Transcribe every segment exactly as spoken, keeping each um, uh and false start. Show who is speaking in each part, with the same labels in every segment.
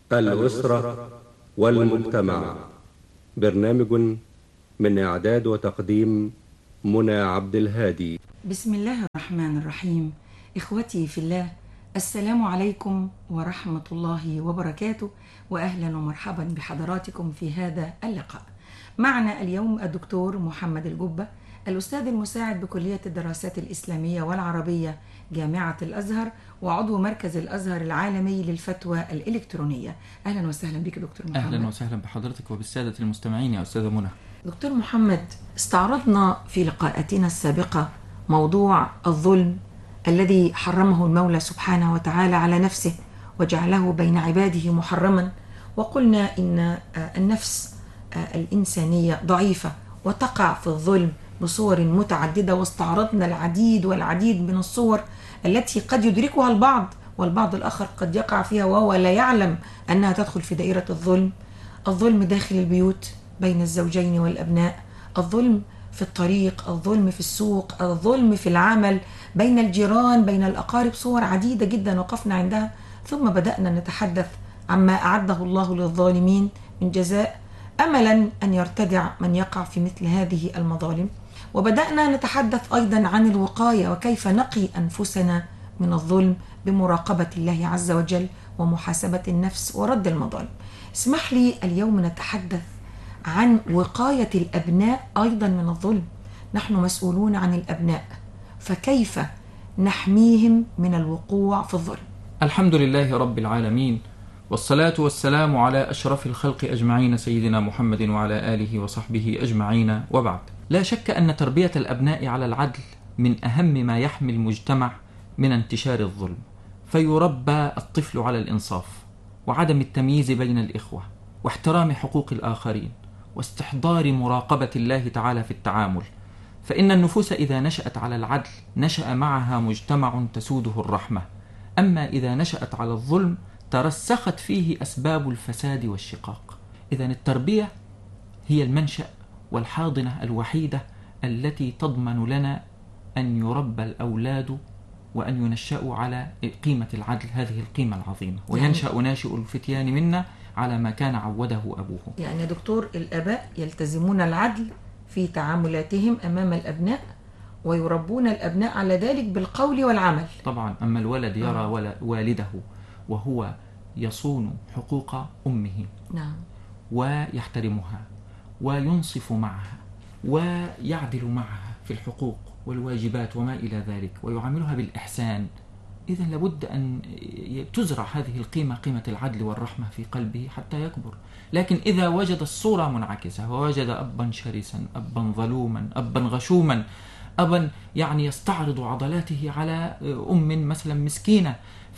Speaker 1: الأسرة والمجتمع. برنامج من إعداد وتقديم منى عبد الهادي.
Speaker 2: بسم الله الرحمن الرحيم. إخوتي في الله، السلام عليكم ورحمة الله وبركاته، وأهلا ومرحبا بحضراتكم في هذا اللقاء. معنا اليوم الدكتور محمد الجبة، الأستاذ المساعد بكلية الدراسات الإسلامية والعربية جامعة الأزهر، وعضو مركز الأزهر العالمي للفتوى الإلكترونية. أهلا وسهلا بك دكتور محمد.
Speaker 3: أهلا وسهلا بحضرتك وبالسادة المستمعين يا أستاذة منى.
Speaker 2: دكتور محمد، استعرضنا في لقاءاتنا السابقة موضوع الظلم الذي حرمه المولى سبحانه وتعالى على نفسه وجعله بين عباده محرما، وقلنا إن النفس الإنسانية ضعيفة وتقع في الظلم بصور متعددة، واستعرضنا العديد والعديد من الصور التي قد يدركها البعض والبعض الآخر قد يقع فيها وهو لا يعلم أنها تدخل في دائرة الظلم. الظلم داخل البيوت بين الزوجين والأبناء، الظلم في الطريق، الظلم في السوق، الظلم في العمل، بين الجيران، بين الأقارب، صور عديدة جدا وقفنا عندها. ثم بدأنا نتحدث عما أعده الله للظالمين من جزاء، أملا أن يرتدع من يقع في مثل هذه المظالم. وبدأنا نتحدث أيضا عن الوقاية وكيف نقي أنفسنا من الظلم بمراقبة الله عز وجل ومحاسبة النفس ورد المظالم. اسمح لي اليوم نتحدث عن وقاية الأبناء أيضا من الظلم. نحن مسؤولون عن الأبناء، فكيف نحميهم من الوقوع في الظلم؟
Speaker 3: الحمد لله رب العالمين، والصلاة والسلام على أشرف الخلق أجمعين سيدنا محمد وعلى آله وصحبه أجمعين، وبعد. لا شك أن تربية الأبناء على العدل من أهم ما يحمي المجتمع من انتشار الظلم، فيربى الطفل على الإنصاف وعدم التمييز بين الإخوة واحترام حقوق الآخرين واستحضار مراقبة الله تعالى في التعامل. فإن النفوس إذا نشأت على العدل نشأ معها مجتمع تسوده الرحمة، أما إذا نشأت على الظلم ترسخت فيه أسباب الفساد والشقاق. إذن التربية هي المنشأ والحاضنة الوحيدة التي تضمن لنا أن يربى الأولاد وأن ينشأوا على قيمة العدل، هذه القيمة العظيمة، وينشأ ناشئ الفتيان منا على ما كان عوده أبوه.
Speaker 2: يعني دكتور، الآباء يلتزمون العدل في تعاملاتهم أمام الأبناء ويربون الأبناء على ذلك بالقول والعمل.
Speaker 3: طبعا. أما الولد يرى
Speaker 2: آه.
Speaker 3: والده وهو يصون حقوق أمه،
Speaker 2: نعم،
Speaker 3: ويحترمها وينصف معها ويعدل معها في الحقوق والواجبات وما إلى ذلك ويعاملها بالإحسان، إذن لابد أن تزرع هذه القيمة، قيمة العدل والرحمة في قلبه حتى يكبر. لكن إذا وجد الصورة منعكسة ووجد أبا شرسا، أبا ظلوما، أبا غشوما، أبا يعني يستعرض عضلاته على أم مثلا مسكينة،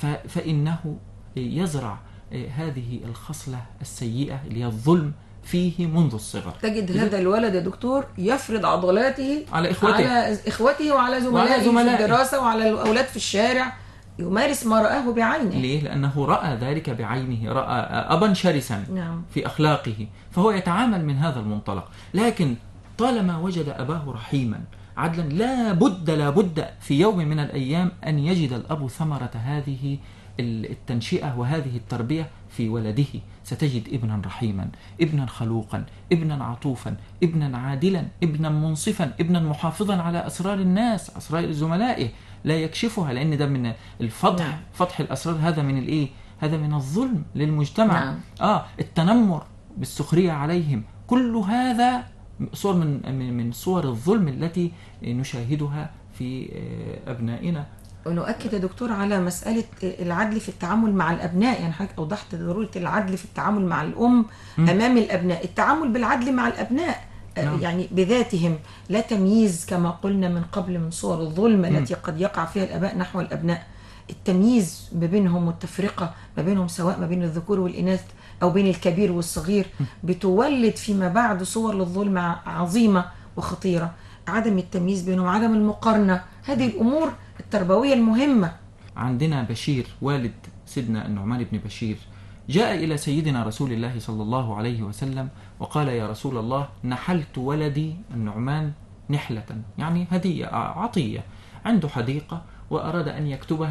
Speaker 3: فإنه يزرع هذه الخصلة السيئة اللي هي الظلم فيه منذ الصغر.
Speaker 2: تجد هذا الولد يا دكتور يفرض عضلاته
Speaker 3: على إخوته,
Speaker 2: على إخوته وعلى زملائه في الدراسة وعلى الأولاد في الشارع، يمارس ما رآه بعينه.
Speaker 3: ليه؟ لأنه رأى ذلك بعينه، رأى أبا شرسا
Speaker 2: نعم.
Speaker 3: في أخلاقه، فهو يتعامل من هذا المنطلق. لكن طالما وجد أباه رحيما عدلا، لا بد لا بد في يوم من الأيام أن يجد الأب ثمرة هذه التنشئة وهذه التربية في ولده. ستجد ابنا رحيما، ابنا خلوقا، ابنا عطوفا، ابنا عادلا، ابنا منصفا، ابنا محافظا على أسرار الناس، أسرار زملائه، لا يكشفها، لأن ده من الفتح. نعم. فتح الأسرار هذا من الإيه؟ هذا من الظلم للمجتمع.
Speaker 2: نعم.
Speaker 3: آه التنمر بالسخرية عليهم، كل هذا صور من من صور الظلم التي نشاهدها في أبنائنا.
Speaker 2: ونؤكد يا دكتور على مسألة العدل في التعامل مع الأبناء، يعني حضرتك أوضحت ضرورة العدل في التعامل مع الأم م. أمام الأبناء، التعامل بالعدل مع الأبناء نعم. يعني بذاتهم، لا تمييز كما قلنا من قبل من صور الظلم م. التي قد يقع فيها الآباء نحو الأبناء، التمييز ما بينهم والتفرقة ما بينهم سواء ما بين الذكور والإناث أو بين الكبير والصغير م. بتولد فيما بعد صور للظلم عظيمة وخطيرة. عدم التمييز بينهم، عدم المقارنة، هذه الأمور التربوية المهمة.
Speaker 3: عندنا بشير والد سيدنا النعمان بن بشير جاء إلى سيدنا رسول الله صلى الله عليه وسلم وقال: يا رسول الله، نحلت ولدي النعمان نحلة، يعني هدية، عطية، عنده حديقة وأراد أن يكتبها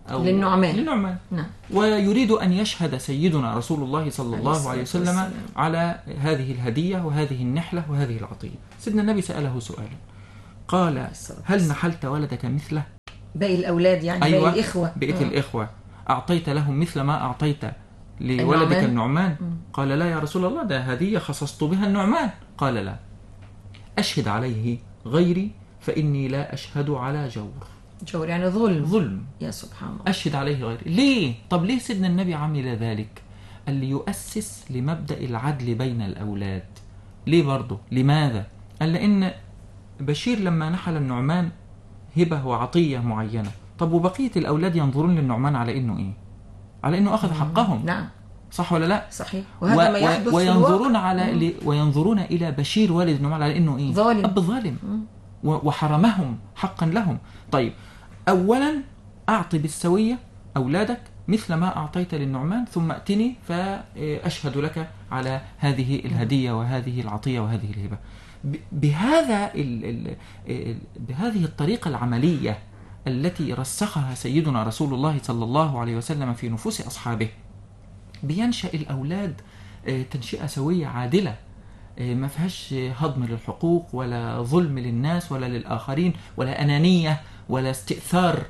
Speaker 3: أو
Speaker 2: للنعمان,
Speaker 3: للنعمان.
Speaker 2: نعم.
Speaker 3: ويريد أن يشهد سيدنا رسول الله صلى الله عليه وسلم على هذه الهدية وهذه النحلة وهذه العطية. سيدنا النبي سأله سؤالا، قال: هل نحلت ولدك مثله؟
Speaker 2: باقي الأولاد يعني،
Speaker 3: أيوة،
Speaker 2: باقي الإخوة،
Speaker 3: بقية الإخوة أعطيت لهم مثل ما أعطيت لولدك النعمان, النعمان؟ قال: لا يا رسول الله، ده هدية خصصت بها النعمان. قال: لا، أشهد عليه غيري فإني لا أشهد على جور.
Speaker 2: جور يعني ظلم.
Speaker 3: ظلم،
Speaker 2: يا سبحان الله.
Speaker 3: أشهد عليه غيري. ليه؟ طب ليه سيدنا النبي عمل ذلك؟ قال لي يؤسس لمبدأ العدل بين الأولاد. ليه برضه؟ لماذا؟ قال لأن بشير لما نحل النعمان هبة وعطية معينة، طب وبقية الأولاد ينظرون للنعمان على إنه إيه؟ على إنه أخذ حقهم.
Speaker 2: نعم،
Speaker 3: صح ولا لا؟
Speaker 2: صحيح. وهذا
Speaker 3: و...
Speaker 2: ما يحدث
Speaker 3: وينظرون على ل... وينظرون إلى بشير والد النعمان على إنه إيه؟
Speaker 2: ظالم.
Speaker 3: أب ظالم. و... وحرمهم حقا لهم. طيب، أولا أعطي بالسوية أولادك مثل ما أعطيت للنعمان، ثم أتني فأشهد لك على هذه الهدية وهذه العطية وهذه الهبة. بهذا ال... ال... بهذه الطريقة العملية التي رسخها سيدنا رسول الله صلى الله عليه وسلم في نفوس أصحابه، بينشأ الأولاد تنشئة سوية عادلة، ما فيهاش هضم للحقوق ولا ظلم للناس ولا للآخرين ولا أنانية ولا استئثار.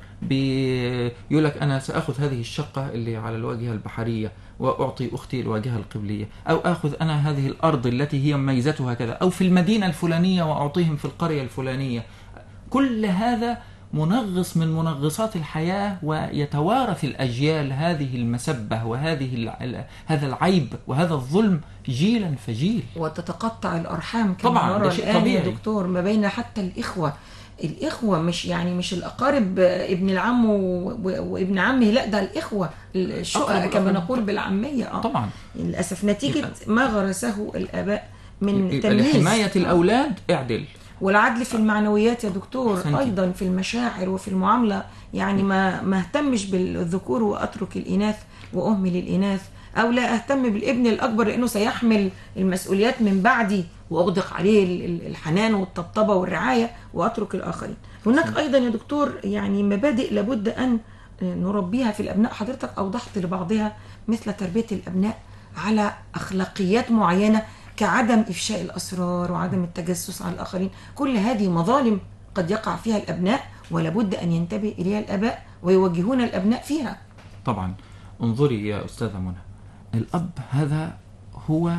Speaker 3: بيقول لك أنا سأخذ هذه الشقة اللي على الواجهة البحرية وأعطي أختي الواجهة القبلية، أو أخذ أنا هذه الأرض التي هي ميزتها كذا، أو في المدينة الفلانية وأعطيهم في القرية الفلانية. كل هذا منغص من منغصات الحياة، ويتوارث الأجيال هذه المسبة وهذه هذا العيب وهذا الظلم جيلا فجيل،
Speaker 2: وتتقطع الأرحام كما
Speaker 3: طبعا
Speaker 2: نرى
Speaker 3: ده شيء
Speaker 2: الآن
Speaker 3: طبيعي
Speaker 2: يا دكتور، ما بين حتى الإخوة. الإخوة مش يعني مش الأقارب، ابن العم وابن عمه، لا ده الإخوة الشقق كما نقول بالعامية. آه.
Speaker 3: طبعا
Speaker 2: للأسف نتيجة ما غرسه الآباء من تمييز
Speaker 3: حماية الأولاد. اعدل
Speaker 2: والعدل في المعنويات يا دكتور،
Speaker 3: حسنتي.
Speaker 2: أيضا في المشاعر وفي المعاملة، يعني ما ما اهتمش بالذكور وأترك الإناث وأهمل الإناث، أو لا أهتم بالابن الأكبر لأنه سيحمل المسؤوليات من بعدي وأغدق عليه الحنان والطبطبة والرعاية وأترك الآخرين. هناك أيضا يا دكتور يعني مبادئ لابد أن نربيها في الأبناء، حضرتك أوضحت لبعضها، مثل تربية الأبناء على أخلاقيات معينة كعدم إفشاء الأسرار وعدم التجسس على الآخرين. كل هذه مظالم قد يقع فيها الأبناء، ولابد أن ينتبه إليها الآباء ويوجهون الأبناء فيها.
Speaker 3: طبعا. انظري يا أستاذة منى، الأب هذا هو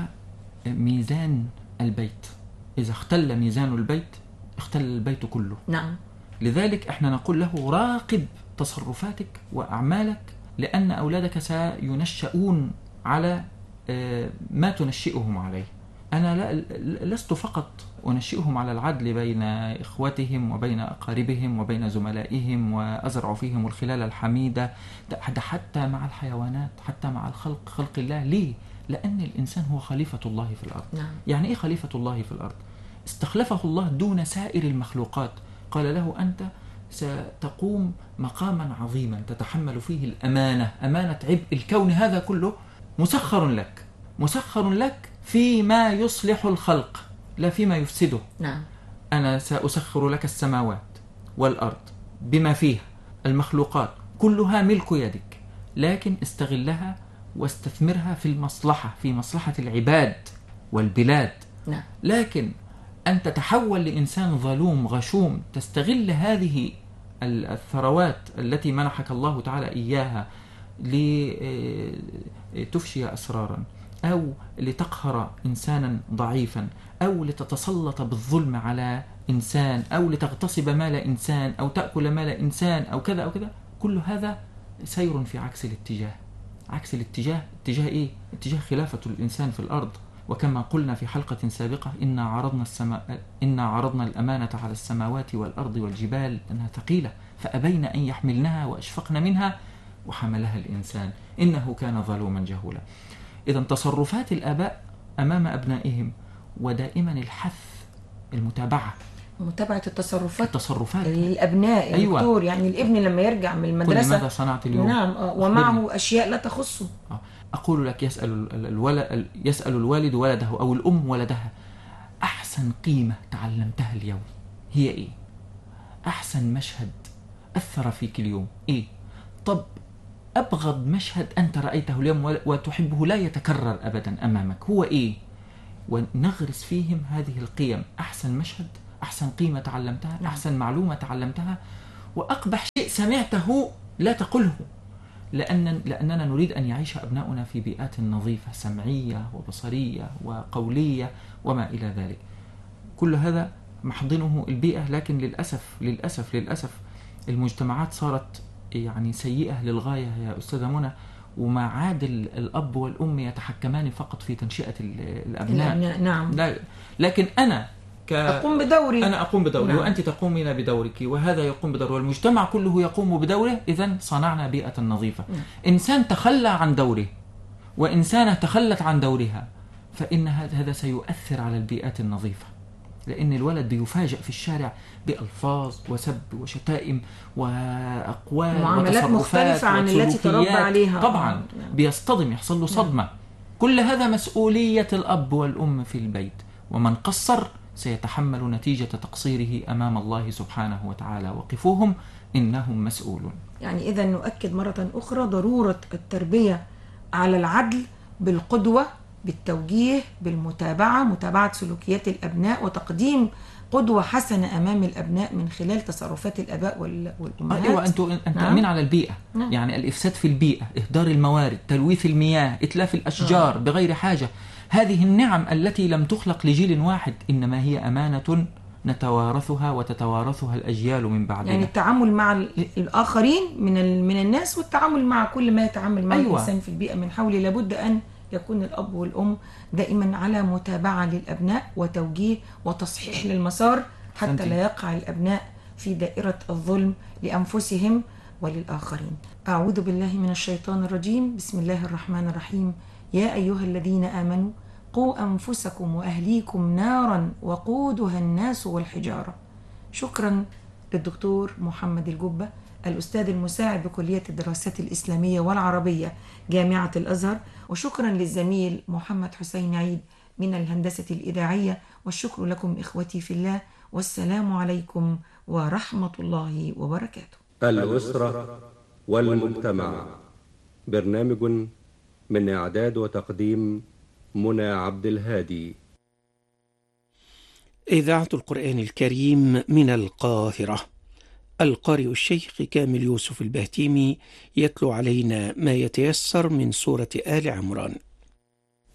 Speaker 3: ميزان البيت، إذا اختل ميزان البيت اختل البيت كله.
Speaker 2: نعم.
Speaker 3: لذلك احنا نقول له راقب تصرفاتك وأعمالك، لأن أولادك سينشؤون على ما تنشئهم عليه. أنا لست فقط أنشئهم على العدل بين إخوتهم وبين أقاربهم وبين زملائهم وأزرع فيهم الخلال الحميدة، حتى مع الحيوانات، حتى مع الخلق، خلق الله. ليه؟ لأن الإنسان هو خليفة الله في الأرض.
Speaker 2: نعم.
Speaker 3: يعني إيه خليفة الله في الأرض؟ استخلفه الله دون سائر المخلوقات، قال له أنت ستقوم مقاما عظيما تتحمل فيه الأمانة، أمانة عبء الكون هذا كله مسخر لك، مسخر لك فيما يصلح الخلق لا فيما يفسده.
Speaker 2: نعم.
Speaker 3: أنا سأسخر لك السماوات والأرض بما فيها، المخلوقات كلها ملك يدك، لكن استغلها واستثمرها في المصلحة، في مصلحة العباد والبلاد.
Speaker 2: نعم.
Speaker 3: لكن أن تتحول لإنسان ظلوم غشوم تستغل هذه الثروات التي منحك الله تعالى إياها لتفشي أسرارا، أو لتقهر إنسانا ضعيفا، أو لتتسلط بالظلم على إنسان، أو لتغتصب مال إنسان، أو تأكل مال إنسان، أو كذا أو كذا، كل هذا سير في عكس الاتجاه. عكس الاتجاه، اتجاه إيه؟ اتجاه خلافة الإنسان في الأرض. وكما قلنا في حلقة سابقة، إنا عرضنا, السما... إنا عرضنا الأمانة على السماوات والأرض والجبال أنها ثقيلة فأبين أن يحملنها وأشفقن منها وحملها الإنسان إنه كان ظلوما جهولا. إذا تصرفات الآباء أمام أبنائهم، ودائما الحث، المتابعة،
Speaker 2: متابعة التصرفات
Speaker 3: التصرفات
Speaker 2: الأبناء.
Speaker 3: أيوة.
Speaker 2: دكتور يعني الابن لما يرجع من المدرسة،
Speaker 3: ماذا صنعت اليوم؟
Speaker 2: نعم. ومعه أشياء لا تخصه.
Speaker 3: أقول لك يسأل الولد يسأل الوالد ولده أو الأم ولدها: أحسن قيمة تعلمتها اليوم هي إيه؟ أحسن مشهد أثر فيك اليوم إيه؟ طب أبغض مشهد أنت رأيته اليوم وتحبه لا يتكرر أبدا أمامك هو إيه؟ ونغرس فيهم هذه القيم. أحسن مشهد، أحسن قيمة تعلمتها، أحسن معلومة تعلمتها، وأقبح شيء سمعته لا تقله، لأن لأننا نريد أن يعيش أبناؤنا في بيئات نظيفة سمعية وبصرية وقولية وما إلى ذلك. كل هذا محضنه البيئة، لكن للأسف للأسف للأسف المجتمعات صارت يعني سيئة للغاية يا أستاذة منى، وما عاد الأب والأم يتحكمان فقط في تنشئة الأبناء.
Speaker 2: الأبناء نعم.
Speaker 3: لا، لكن أنا ك...
Speaker 2: أقوم بدوري،
Speaker 3: أنا أقوم بدوري نعم. وأنت تقومين بدورك، وهذا يقوم بدوره، والمجتمع كله يقوم بدوره. إذن صنعنا بيئة نظيفة. نعم. إنسان تخلى عن دوره وإنسانة تخلت عن دورها، فإن هذا سيؤثر على البيئات النظيفة، لأن الولد بيفاجأ في الشارع بألفاظ وسب وشتائم وأقوال
Speaker 2: معاملات مختلفة عن التي تربى عليها.
Speaker 3: طبعا بيصطدم، يحصل له صدمة. كل هذا مسؤولية الأب والأم في البيت، ومن قصر سيتحمل نتيجة تقصيره أمام الله سبحانه وتعالى. وقفوهم إنهم مسؤولون.
Speaker 2: يعني إذا نؤكد مرة أخرى ضرورة التربية على العدل بالقدوة، بالتوجيه، بالمتابعة، متابعة سلوكيات الأبناء، وتقديم قدوة حسنة أمام الأبناء من خلال تصرفات الآباء والأمهات.
Speaker 3: أيوة، أنتوا أنت نعم. أمين على البيئة. نعم. يعني الإفساد في البيئة، إهدار الموارد، تلويث المياه، إتلاف الأشجار نعم. بغير حاجة. هذه النعم التي لم تخلق لجيل واحد، إنما هي أمانة نتوارثها وتتوارثها الأجيال من بعدنا.
Speaker 2: يعني التعامل مع الآخرين من من الناس، والتعامل مع كل ما يتعامل مع أيوة. الإنسان في البيئة من حوله. لابد أن يكون الأب والأم دائما على متابعة للأبناء وتوجيه وتصحيح للمسار، حتى سنتي. لا يقع الأبناء في دائرة الظلم لأنفسهم وللآخرين. أعوذ بالله من الشيطان الرجيم. بسم الله الرحمن الرحيم. يا أيها الذين آمنوا قوا أنفسكم وأهليكم نارا وقودها الناس والحجارة. شكرا للدكتور محمد الجبة، الأستاذ المساعد بكلية الدراسات الإسلامية والعربية جامعة الأزهر، وشكرا للزميل محمد حسين عيد من الهندسة الإذاعية. والشكر لكم إخوتي في الله، والسلام عليكم ورحمة الله وبركاته.
Speaker 1: الأسرة والمجتمع، برنامج من إعداد وتقديم منى عبد الهادي.
Speaker 4: إذاعة القرآن الكريم من القاهرة. القارئ الشيخ كامل يوسف البهتيمي يتلو علينا ما يتيسر من سورة آل عمران.